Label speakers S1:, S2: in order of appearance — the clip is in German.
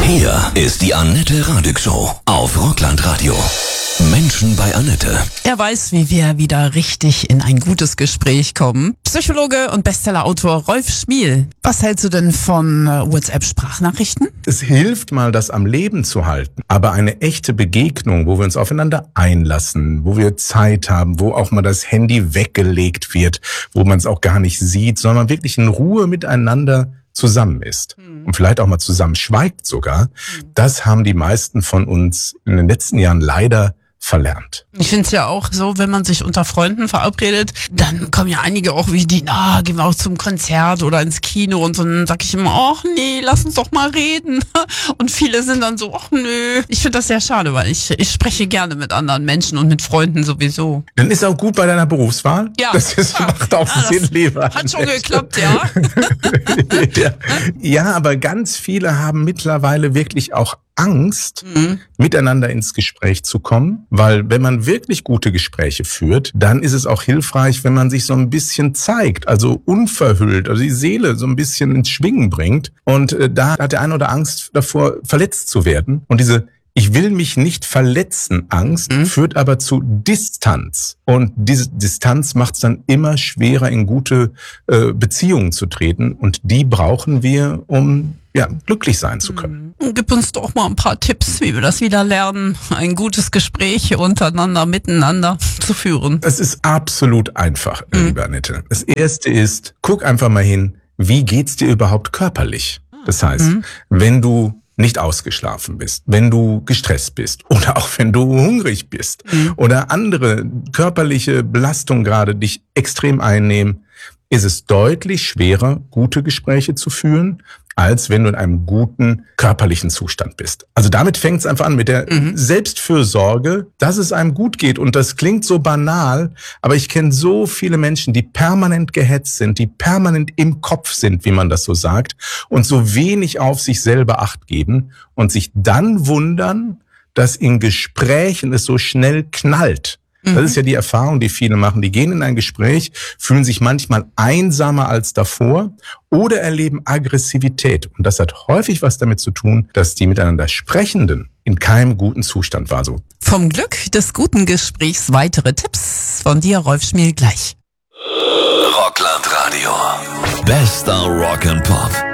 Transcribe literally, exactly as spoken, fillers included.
S1: Hier ist die Annette Radig Show auf Rockland Radio. Menschen bei Annette.
S2: Er weiß, wie wir wieder richtig in ein gutes Gespräch kommen. Psychologe und Bestsellerautor Rolf Schmiel. Was hältst du denn von äh, WhatsApp-Sprachnachrichten?
S3: Es hilft mal, das am Leben zu halten. Aber eine echte Begegnung, wo wir uns aufeinander einlassen, wo wir Zeit haben, wo auch mal das Handy weggelegt wird, wo man es auch gar nicht sieht, sondern man wirklich in Ruhe miteinander zusammen ist mhm. und vielleicht auch mal zusammen schweigt sogar, mhm. das haben die meisten von uns in den letzten Jahren leider verlernt.
S2: Ich finde es ja auch so, wenn man sich unter Freunden verabredet, dann kommen ja einige auch wie die, na, gehen wir auch zum Konzert oder ins Kino und so, dann sag ich immer, ach nee, lass uns doch mal reden. Und viele sind dann so, ach nö. Ich finde das sehr schade, weil ich, ich spreche gerne mit anderen Menschen und mit Freunden sowieso.
S3: Dann ist auch gut bei deiner Berufswahl.
S2: Ja.
S3: Das ist,
S2: ja.
S3: macht auch
S2: ja,
S3: Sinn, lieber.
S2: Hat schon geklappt, ja.
S3: ja. Ja, aber ganz viele haben mittlerweile wirklich auch Angst, mhm. miteinander ins Gespräch zu kommen, weil wenn man wirklich gute Gespräche führt, dann ist es auch hilfreich, wenn man sich so ein bisschen zeigt, also unverhüllt, also die Seele so ein bisschen ins Schwingen bringt. Und äh, da hat der eine oder Angst davor, verletzt zu werden. Und diese Ich will mich nicht verletzen Angst mhm. führt aber zu Distanz. Und diese Distanz macht es dann immer schwerer, in gute äh, Beziehungen zu treten. Und die brauchen wir, um ja, glücklich sein zu können.
S2: Gib uns doch mal ein paar Tipps, wie wir das wieder lernen, ein gutes Gespräch untereinander, miteinander zu führen.
S3: Es ist absolut einfach, mhm. liebe Annette. Das Erste ist, guck einfach mal hin, wie geht's dir überhaupt körperlich? Das heißt, mhm. wenn du nicht ausgeschlafen bist, wenn du gestresst bist oder auch wenn du hungrig bist mhm. oder andere körperliche Belastungen gerade dich extrem einnehmen, ist es deutlich schwerer, gute Gespräche zu führen, als wenn du in einem guten körperlichen Zustand bist. Also damit fängt es einfach an mit der mhm. Selbstfürsorge, dass es einem gut geht. Und das klingt so banal, aber ich kenne so viele Menschen, die permanent gehetzt sind, die permanent im Kopf sind, wie man das so sagt, und so wenig auf sich selber Acht geben und sich dann wundern, dass in Gesprächen es so schnell knallt. Das ist ja die Erfahrung, die viele machen. Die gehen in ein Gespräch, fühlen sich manchmal einsamer als davor oder erleben Aggressivität. Und das hat häufig was damit zu tun, dass die miteinander Sprechenden in keinem guten Zustand waren. So.
S2: Vom Glück des guten Gesprächs weitere Tipps von dir, Rolf Schmiel, gleich.
S1: Rockland Radio. Bester Rock and Pop.